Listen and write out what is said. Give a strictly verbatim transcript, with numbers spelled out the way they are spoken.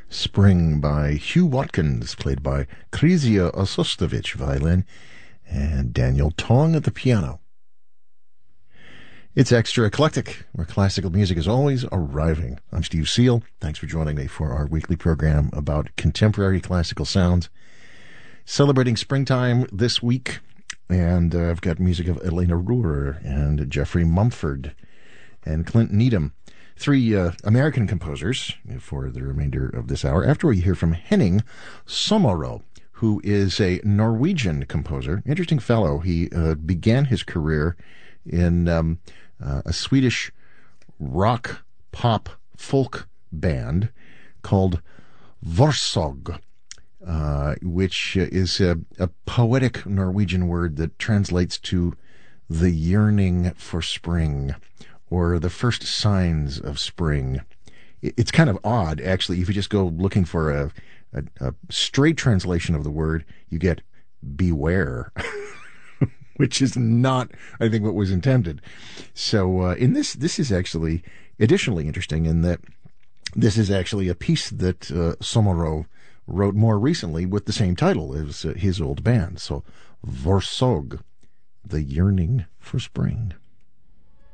Spring by Hugh Watkins, played by Krysia Osostovich, violin, and Daniel Tong at the piano. It's Extra Eclectic, where classical music is always arriving. I'm Steve Seal. Thanks for joining me for our weekly program about contemporary classical sounds. Celebrating springtime this week, and uh, I've got music of Elena Ruhr and Jeffrey Mumford and Clint Needham. Three uh, American composers for the remainder of this hour, after we hear from Henning Sommerå, who is a Norwegian composer. Interesting fellow. He uh, began his career in um, uh, a Swedish rock, pop, folk band called Vorsog, uh, which is a, a poetic Norwegian word that translates to the yearning for spring, or the first signs of spring. It's kind of odd, actually. If you just go looking for a, a, a straight translation of the word, you get beware, which is not, I think, what was intended. So uh, in this, this is actually additionally interesting in that this is actually a piece that uh, Sommerå wrote more recently with the same title as uh, his old band. So Vorsog, the yearning for spring.